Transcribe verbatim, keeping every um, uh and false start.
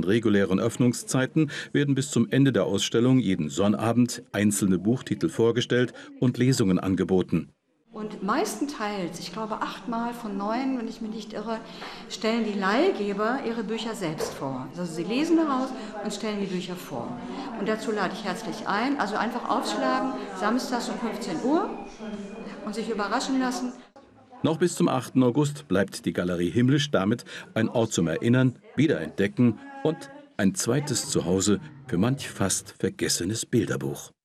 regulären Öffnungszeiten werden bis zum Ende der Ausstellung jeden Sonnabend einzelne Buchtitel vorgestellt und Lesungen angeboten. Und meistenteils, ich glaube achtmal von neun, wenn ich mich nicht irre, stellen die Leihgeber ihre Bücher selbst vor. Also sie lesen daraus und stellen die Bücher vor. Und dazu lade ich herzlich ein. Also einfach aufschlagen, samstags um fünfzehn Uhr und sich überraschen lassen. Noch bis zum achten August bleibt die Galerie Himmlisch damit ein Ort zum Erinnern, Wiederentdecken und ein zweites Zuhause für manch fast vergessenes Bilderbuch.